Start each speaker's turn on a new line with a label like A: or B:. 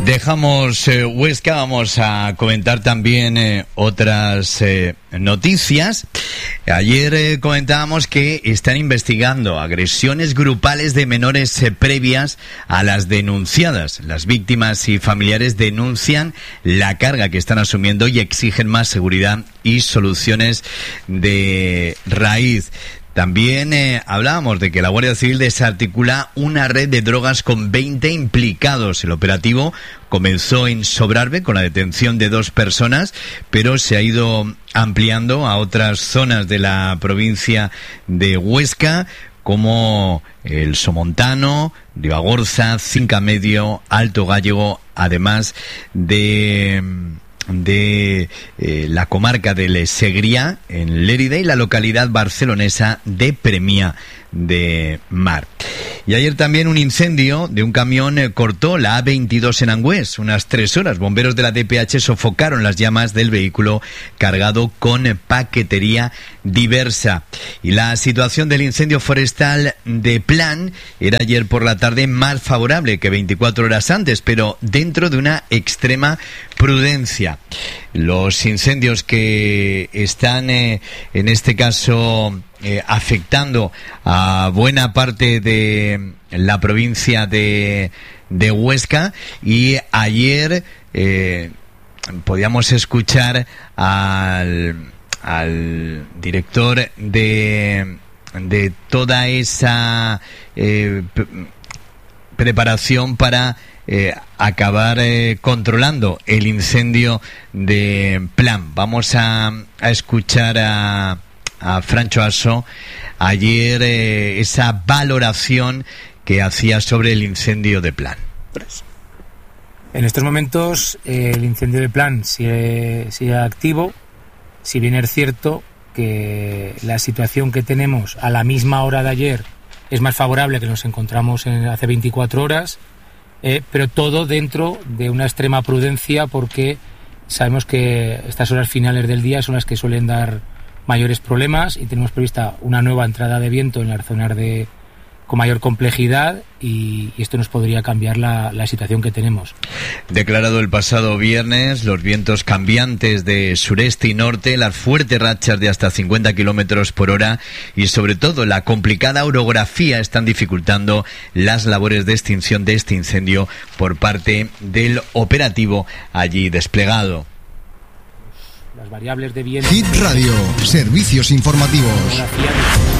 A: Dejamos Huesca, vamos a comentar también otras noticias. Ayer comentábamos que están investigando agresiones grupales de menores previas a las denunciadas. Las víctimas y familiares denuncian la carga que están asumiendo y exigen más seguridad y soluciones de raíz. También hablábamos de que la Guardia Civil desarticula una red de drogas con 20 implicados. El operativo comenzó en Sobrarbe con la detención de 2 personas, pero se ha ido ampliando a otras zonas de la provincia de Huesca, como el Somontano, Ribagorza, Cinca Medio, Alto Gállego, además de la comarca del Segrià, en Lérida, y la localidad barcelonesa de Premià de Mar. Y ayer también un incendio de un camión cortó la A22 en Angüés. Unas 3 horas, bomberos de la DPH sofocaron las llamas del vehículo cargado con paquetería diversa. Y la situación del incendio forestal de Plan era ayer por la tarde más favorable que 24 horas antes, pero dentro de una extrema prudencia. Los incendios que están en este caso afectando a buena parte de la provincia de Huesca, y ayer podíamos escuchar al director de toda esa preparación para acabar controlando el incendio de Plan. Vamos a escuchar a Francho Aso ayer esa valoración que hacía sobre el incendio de Plan.
B: En estos momentos el incendio de Plan sigue activo, si bien es cierto que la situación que tenemos a la misma hora de ayer es más favorable que nos encontramos hace 24 horas, pero todo dentro de una extrema prudencia, porque sabemos que estas horas finales del día son las que suelen dar mayores problemas, y tenemos prevista una nueva entrada de viento en las zonas con mayor complejidad, y esto nos podría cambiar la situación que tenemos.
A: Declarado el pasado viernes, los vientos cambiantes de sureste y norte, las fuertes rachas de hasta 50 kilómetros por hora y sobre todo la complicada orografía están dificultando las labores de extinción de este incendio por parte del operativo allí desplegado.
B: Las variables de viento.
C: Hit Radio, servicios informativos.